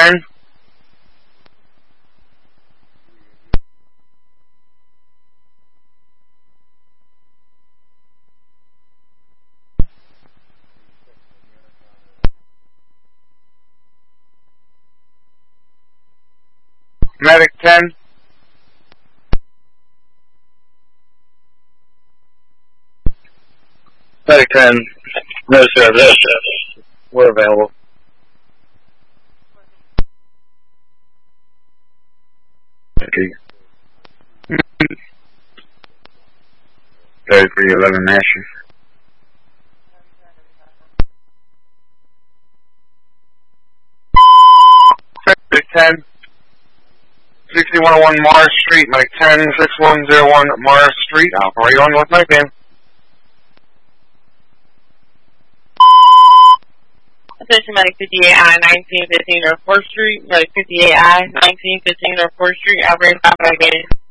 10. Medic 10. Medic 10. No service. We're available. Okay. 3311 Nashville. Medic 10. 6101 Mars Street, Medic 10, 6101 Mars Street, operate on North Medic. Attention Medic 58I, 1915 North 4th Street, Medic 58I, 1915 North 4th Street, operate 5 again.